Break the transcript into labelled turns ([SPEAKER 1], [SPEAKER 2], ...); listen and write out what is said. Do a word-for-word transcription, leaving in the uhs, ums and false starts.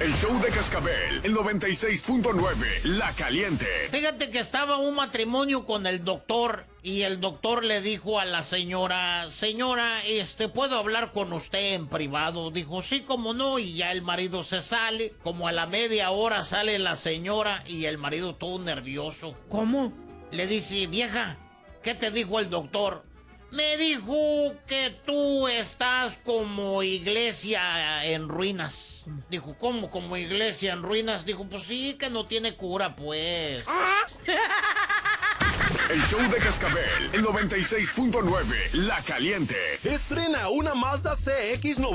[SPEAKER 1] El show de Cascabel, el noventa y seis punto nueve, La Caliente.
[SPEAKER 2] Fíjate que estaba un matrimonio con el doctor y el doctor le dijo a la señora, señora, este, ¿puedo hablar con usted en privado? Dijo, sí, cómo no, y ya el marido se sale. Como a la media hora sale la señora y el marido todo nervioso.
[SPEAKER 3] ¿Cómo?
[SPEAKER 2] Le dice, vieja, ¿qué te dijo el doctor? Me dijo que tú estás como iglesia en ruinas. Dijo, ¿cómo como iglesia en ruinas? Dijo, pues sí, que no tiene cura, pues.
[SPEAKER 1] El show de Cascabel, el noventa y seis punto nueve, La Caliente.
[SPEAKER 4] Estrena una Mazda C X noventa.